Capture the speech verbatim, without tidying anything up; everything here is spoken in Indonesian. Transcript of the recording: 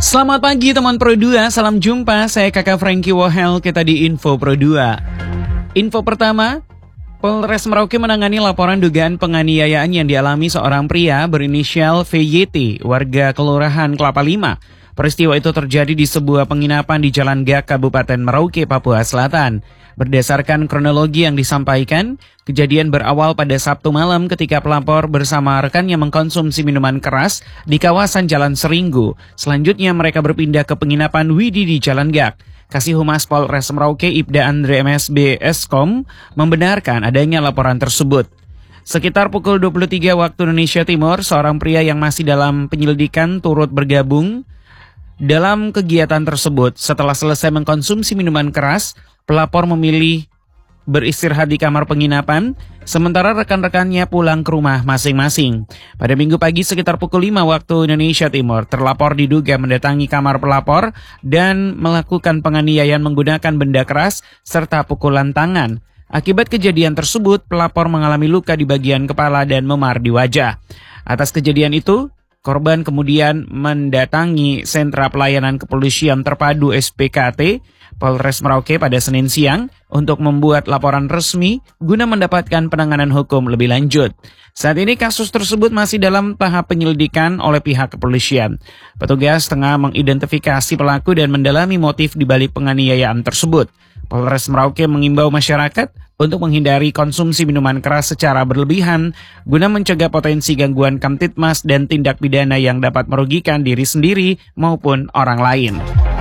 Selamat pagi teman Pro dua, salam jumpa, saya kakak Frankie Wahel, kita di Info Pro dua. Info pertama, Polres Merauke menangani laporan dugaan penganiayaan yang dialami seorang pria berinisial V Y T, warga Kelurahan Kelapa Lima. Peristiwa itu terjadi di sebuah penginapan di Jalan Gak, Kabupaten Merauke, Papua Selatan. Berdasarkan kronologi yang disampaikan, kejadian berawal pada Sabtu malam ketika pelapor bersama rekannya mengkonsumsi minuman keras di kawasan Jalan Seringgu. Selanjutnya mereka berpindah ke penginapan Widi di Jalan Gak. Kasih Humas Polres Merauke Ibda Andre M S B Eskom membenarkan adanya laporan tersebut. Sekitar pukul dua puluh tiga waktu Indonesia Timur, seorang pria yang masih dalam penyelidikan turut bergabung dalam kegiatan tersebut. Setelah selesai mengkonsumsi minuman keras, pelapor memilih beristirahat di kamar penginapan, sementara rekan-rekannya pulang ke rumah masing-masing. Pada Minggu pagi sekitar pukul lima waktu Indonesia Timur, terlapor diduga mendatangi kamar pelapor dan melakukan penganiayaan menggunakan benda keras serta pukulan tangan. Akibat kejadian tersebut, pelapor mengalami luka di bagian kepala dan memar di wajah. Atas kejadian itu, korban kemudian mendatangi Sentra Pelayanan Kepolisian Terpadu S P K T Polres Merauke pada Senin siang untuk membuat laporan resmi guna mendapatkan penanganan hukum lebih lanjut. Saat ini kasus tersebut masih dalam tahap penyelidikan oleh pihak kepolisian. Petugas tengah mengidentifikasi pelaku dan mendalami motif di balik penganiayaan tersebut. Polres Merauke mengimbau masyarakat untuk menghindari konsumsi minuman keras secara berlebihan guna mencegah potensi gangguan kamtipmas dan tindak pidana yang dapat merugikan diri sendiri maupun orang lain.